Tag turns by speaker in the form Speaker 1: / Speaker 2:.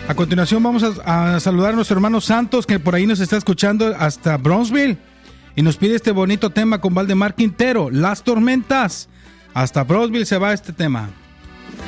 Speaker 1: A continuación vamos a saludar a nuestro hermano Santos, que por ahí nos está escuchando hasta Brownsville, y nos pide este bonito tema con Valdemar Quintero, Las Tormentas. Hasta Brownsville se va este tema.